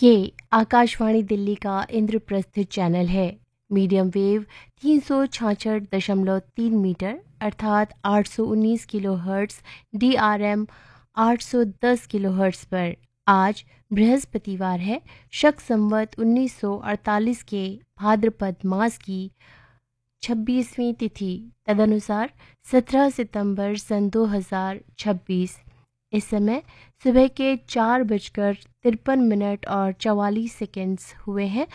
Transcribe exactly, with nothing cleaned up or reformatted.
ये आकाशवाणी दिल्ली का इंद्रप्रस्थ चैनल है। मीडियम वेव तीन सौ छाछठ दशमलव तीन मीटर अर्थात आठ सौ उन्नीस kilo hertz, D R M आठ सौ दस किलो हर्ट्स पर आज बृहस्पतिवार है। शक संवत उन्नीस सौ अड़तालीस के भाद्रपद मास की छब्बीसवीं तिथि तदनुसार सत्रह सितंबर सन दो हज़ार छब्बीस। इस समय सुबह के चार बजकर तिरपन मिनट और चवालीस सेकंड्स हुए हैं।